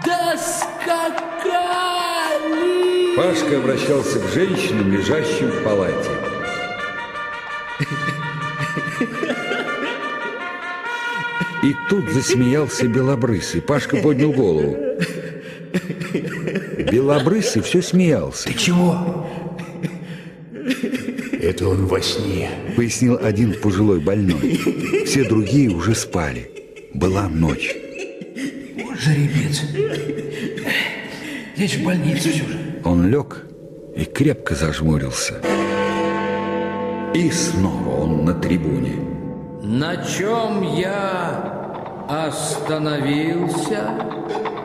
доскакали. Пашка обращался к женщинам, лежащим в палате. И тут засмеялся Белобрысый. Пашка поднял голову. Белобрысый все смеялся. Ты чего? Это он во сне, пояснил один пожилой больной. Все другие уже спали. Была ночь. жеребец. Здесь в больнице все же. Он лег и крепко зажмурился. И снова он на трибуне. На чем я остановился?